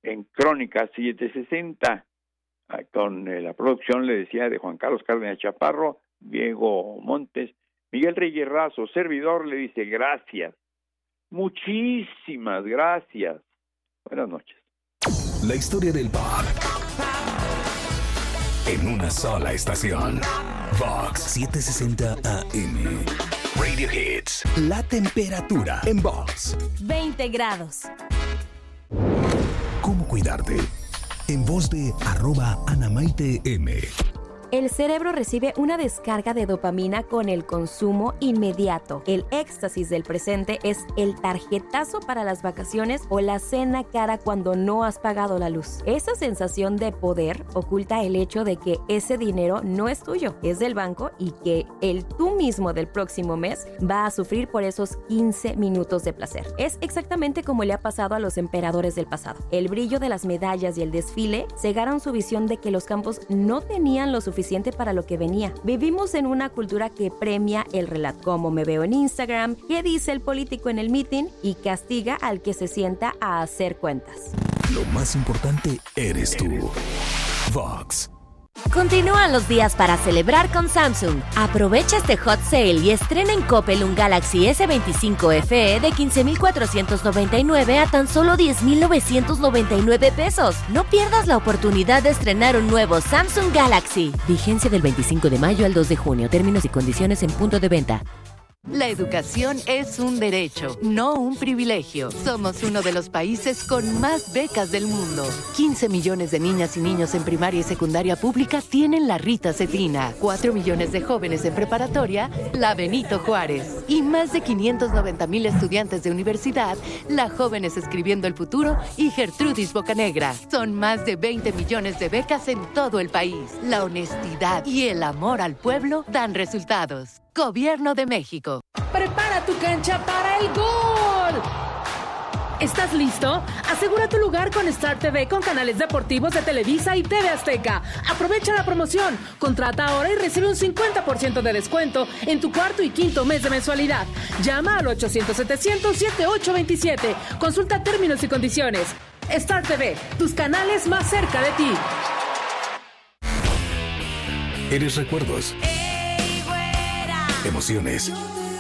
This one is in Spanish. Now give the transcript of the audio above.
en Crónica 760, con la producción, le decía, de Juan Carlos Cárdenas Chaparro, Diego Montes. Miguel Reyes Razo, servidor, le dice gracias, muchísimas gracias. Buenas noches. La historia del pop en una sola estación. Vox 760 AM. Radio Hits. La temperatura en Vox. 20 grados. ¿Cómo cuidarte? En voz de @AnamaiteM. El cerebro recibe una descarga de dopamina con el consumo inmediato. El éxtasis del presente es el tarjetazo para las vacaciones o la cena cara cuando no has pagado la luz. Esa sensación de poder oculta el hecho de que ese dinero no es tuyo, es del banco, y que el tú mismo del próximo mes va a sufrir por esos 15 minutos de placer. Es exactamente como le ha pasado a los emperadores del pasado. El brillo de las medallas y el desfile cegaron su visión de que los campos no tenían lo suficiente para lo que venía. Vivimos en una cultura que premia el relato, cómo me veo en Instagram, qué dice el político en el meeting, y castiga al que se sienta a hacer cuentas. Lo más importante eres tú. Vox. Continúan los días para celebrar con Samsung. Aprovecha este hot sale y estrena en Coppel un Galaxy S25 FE de 15,499 a tan solo 10,999 pesos. No pierdas la oportunidad de estrenar un nuevo Samsung Galaxy. Vigencia del 25 de mayo al 2 de junio. Términos y condiciones en punto de venta. La educación es un derecho, no un privilegio. Somos uno de los países con más becas del mundo. 15 millones de niñas y niños en primaria y secundaria pública tienen la Rita Cetrina. 4 millones de jóvenes en preparatoria, la Benito Juárez. Y más de 590,000 estudiantes de universidad, la Jóvenes Escribiendo el Futuro y Gertrudis Bocanegra. Son más de 20 millones de becas en todo el país. La honestidad y el amor al pueblo dan resultados. Gobierno de México. ¡Prepara tu cancha para el gol! ¿Estás listo? Asegura tu lugar con Star TV con canales deportivos de Televisa y TV Azteca. Aprovecha la promoción. Contrata ahora y recibe un 50% de descuento en tu cuarto y quinto mes de mensualidad. Llama al 800-700-7827. Consulta términos y condiciones. Star TV, tus canales más cerca de ti. Eres recuerdos. Emociones.